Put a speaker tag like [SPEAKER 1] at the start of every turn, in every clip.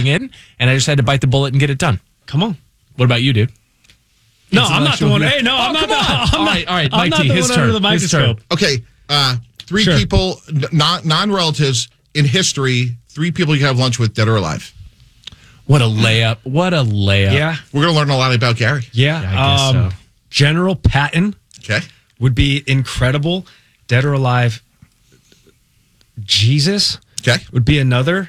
[SPEAKER 1] going in, and I just had to bite the bullet and get it done.
[SPEAKER 2] Come on.
[SPEAKER 1] What about you, dude?
[SPEAKER 2] No, I'm not the one. Hey, no, I'm not.
[SPEAKER 1] All right,
[SPEAKER 2] I'm
[SPEAKER 1] Mike
[SPEAKER 2] not
[SPEAKER 1] T,
[SPEAKER 2] the
[SPEAKER 1] his
[SPEAKER 2] one
[SPEAKER 1] turn.
[SPEAKER 2] under the microscope.
[SPEAKER 3] Okay, three people, non-relatives in history, three people you can have lunch with, dead or alive.
[SPEAKER 1] What a layup.
[SPEAKER 2] Yeah.
[SPEAKER 3] We're going to learn a lot about Gary.
[SPEAKER 2] Yeah.
[SPEAKER 1] I guess so.
[SPEAKER 2] General Patton
[SPEAKER 3] Okay.
[SPEAKER 2] would be incredible. Dead or alive. Jesus
[SPEAKER 3] Okay.
[SPEAKER 2] would be another.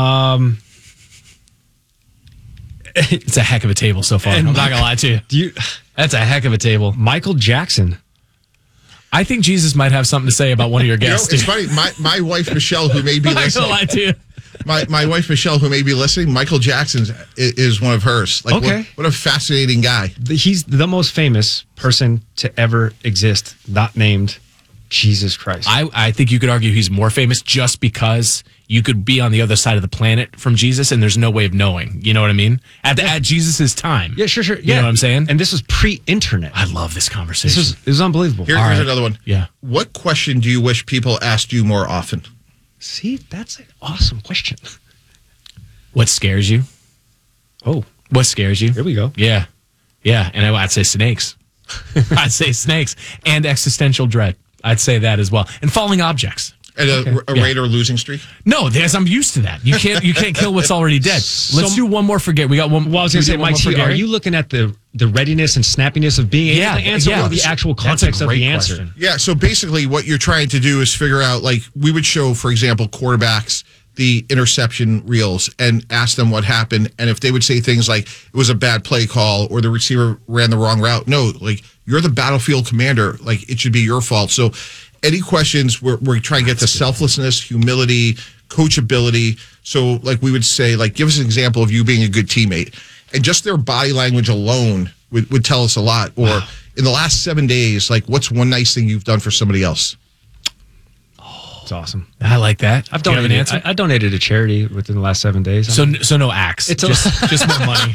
[SPEAKER 1] It's a heck of a table so far. I'm not going to lie to you. That's a heck of a table.
[SPEAKER 2] Michael Jackson.
[SPEAKER 1] I think Jesus might have something to say about one of your guests.
[SPEAKER 3] It's funny. My wife, Michelle, who may be
[SPEAKER 1] I'm not
[SPEAKER 3] listening.
[SPEAKER 1] going to lie to you.
[SPEAKER 3] My wife, Michelle, who may be listening, Michael Jackson is one of hers. Like,
[SPEAKER 2] Okay.
[SPEAKER 3] what a fascinating guy.
[SPEAKER 2] He's the most famous person to ever exist, not named Jesus Christ.
[SPEAKER 1] I think you could argue he's more famous just because you could be on the other side of the planet from Jesus and there's no way of knowing. You know what I mean? At Jesus' time.
[SPEAKER 2] Yeah, sure.
[SPEAKER 1] You know what I'm saying?
[SPEAKER 2] And this was pre-internet.
[SPEAKER 1] I love this conversation.
[SPEAKER 2] This was unbelievable.
[SPEAKER 3] Here's
[SPEAKER 1] right.
[SPEAKER 3] another one.
[SPEAKER 1] Yeah.
[SPEAKER 3] What question do you wish people asked you more often?
[SPEAKER 2] See, that's an awesome question.
[SPEAKER 1] What scares you?
[SPEAKER 2] Oh,
[SPEAKER 1] What scares you?
[SPEAKER 2] here we go.
[SPEAKER 1] Yeah. Yeah. And I'd say snakes. I'd say snakes and existential dread. I'd say that as well. And falling objects.
[SPEAKER 3] And a
[SPEAKER 1] Yeah.
[SPEAKER 3] Raider losing streak?
[SPEAKER 1] No, I'm used to that. You can't kill what's already dead. Let's do one more for Gary. We got one.
[SPEAKER 2] Well, I was going to say,
[SPEAKER 1] one
[SPEAKER 2] Mike
[SPEAKER 1] more for
[SPEAKER 2] T,
[SPEAKER 1] Gary?
[SPEAKER 2] are you looking at the readiness and snappiness of being able to answer or the actual
[SPEAKER 1] That's a
[SPEAKER 2] context of
[SPEAKER 1] great
[SPEAKER 2] the answer?
[SPEAKER 1] question.
[SPEAKER 3] Yeah, so basically what you're trying to do is figure out, like, we would show, for example, quarterbacks the interception reels and ask them what happened. And if they would say things like it was a bad play call or the receiver ran the wrong route, no, like, you're the battlefield commander. Like, it should be your fault. So any questions, we're trying to get to selflessness, humility, coachability. So, like, we would say, like, give us an example of you being a good teammate. And just their body language alone would tell us a lot. Or in the last 7 days, like, what's one nice thing you've done for somebody else?
[SPEAKER 2] It's awesome.
[SPEAKER 1] I like that.
[SPEAKER 2] I've
[SPEAKER 1] Do you have an
[SPEAKER 2] donated.
[SPEAKER 1] answer.
[SPEAKER 2] I donated to charity within the last 7 days.
[SPEAKER 1] So no axe.
[SPEAKER 2] It's
[SPEAKER 1] just more money.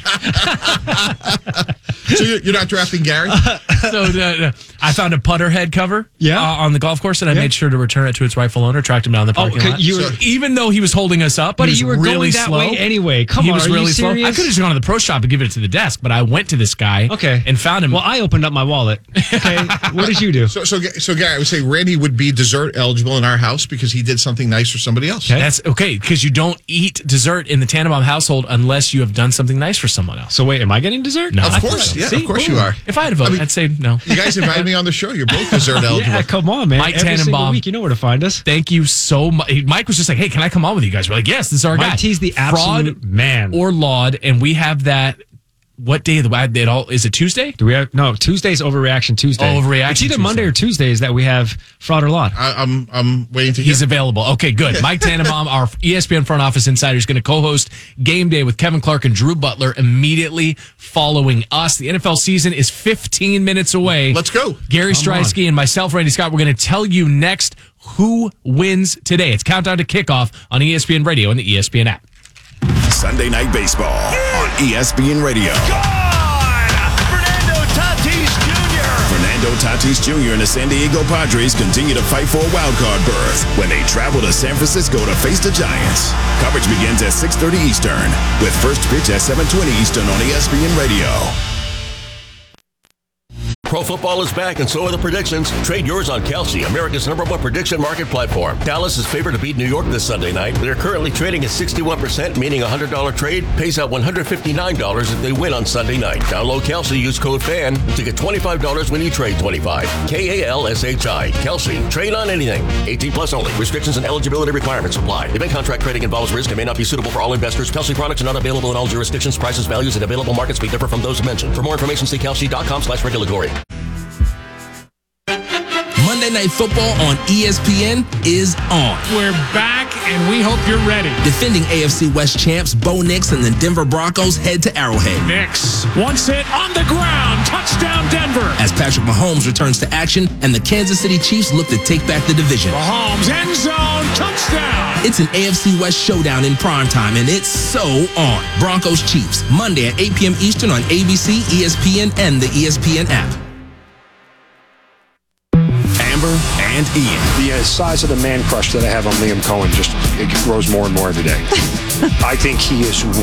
[SPEAKER 3] So you're not drafting Gary?
[SPEAKER 1] So I found a putter head cover on the golf course, and I made sure to return it to its rightful owner, tracked him down the parking lot. Even though he was holding us up,
[SPEAKER 2] Buddy,
[SPEAKER 1] he was
[SPEAKER 2] you were
[SPEAKER 1] really
[SPEAKER 2] going that
[SPEAKER 1] slow.
[SPEAKER 2] way anyway. Come
[SPEAKER 1] He
[SPEAKER 2] on,
[SPEAKER 1] was
[SPEAKER 2] are you
[SPEAKER 1] really slow.
[SPEAKER 2] serious?
[SPEAKER 1] I could have just gone to the pro shop and given it to the desk, but I went to this guy and found him.
[SPEAKER 2] Well, I opened up my wallet. Okay, what did you do?
[SPEAKER 3] So Gary, I would say Randy would be dessert eligible in our house because he did something nice for somebody else.
[SPEAKER 1] Okay. That's okay, because you don't eat dessert in the Tannenbaum household unless you have done something nice for someone else.
[SPEAKER 2] So wait, am I getting dessert?
[SPEAKER 1] No.
[SPEAKER 3] Of course, yeah, of course you are.
[SPEAKER 1] If I had a vote, I'd say no.
[SPEAKER 3] You guys invited me on the show. You're both dessert eligible.
[SPEAKER 2] Yeah, come on, man.
[SPEAKER 1] Mike
[SPEAKER 2] Every single
[SPEAKER 1] Tannenbaum.
[SPEAKER 2] week, you know where to find us.
[SPEAKER 1] Thank you so much. Mike was just like, hey, can I come on with you guys? We're like, yes, this is our guy.
[SPEAKER 2] Mike T's the absolute
[SPEAKER 1] Fraud
[SPEAKER 2] man.
[SPEAKER 1] or laud, and we have that. What day of the week? Is it Tuesday?
[SPEAKER 2] Do we have Tuesday's Overreaction Tuesday?
[SPEAKER 1] Oh, Overreaction
[SPEAKER 2] It's either
[SPEAKER 1] Tuesday.
[SPEAKER 2] Monday or Tuesdays that we have fraud or lot.
[SPEAKER 3] I'm waiting to hear.
[SPEAKER 1] He's available. Okay, good. Mike Tannenbaum, our ESPN front office insider, is going to co-host Game Day with Kevin Clark and Drew Butler immediately following us. The NFL season is 15 minutes away.
[SPEAKER 3] Let's go.
[SPEAKER 1] Gary Streisky and myself, Randy Scott, we're going to tell you next who wins today. It's Countdown to Kickoff on ESPN Radio and the ESPN app.
[SPEAKER 4] Sunday Night Baseball on ESPN Radio. Fernando Tatis Jr. and the San Diego Padres continue to fight for a wild card berth when they travel to San Francisco to face the Giants. Coverage begins at 6:30 Eastern with first pitch at 7:20 Eastern on ESPN Radio.
[SPEAKER 5] Pro football is back, and so are the predictions. Trade yours on Kelsey, America's #1 prediction market platform. Dallas is favored to beat New York this Sunday night. They're currently trading at 61%, meaning a $100 trade pays out $159 if they win on Sunday night. Download Kelsey, use code FAN to get $25 when you trade 25. KALSHI. Kelsey. Trade on anything. 18 plus only. Restrictions and eligibility requirements apply. Event contract trading involves risk and may not be suitable for all investors. Kelsey products are not available in all jurisdictions. Prices, values, and available markets may differ from those mentioned. For more information, see kelsey.com/regulatory.
[SPEAKER 6] Monday Night Football on ESPN is on.
[SPEAKER 7] We're back, and we hope you're ready.
[SPEAKER 6] Defending AFC West champs Bo Nix and the Denver Broncos head to Arrowhead.
[SPEAKER 7] Nix once hit on the ground. Touchdown, Denver.
[SPEAKER 6] As Patrick Mahomes returns to action and the Kansas City Chiefs look to take back the division.
[SPEAKER 7] Mahomes, end zone, touchdown.
[SPEAKER 6] It's an AFC West showdown in primetime, and it's so on. Broncos Chiefs, Monday at 8 p.m. Eastern on ABC, ESPN, and the ESPN app.
[SPEAKER 4] Amber and Ian.
[SPEAKER 8] The size of the man crush that I have on Liam Cohen it grows more and more every day. I think he is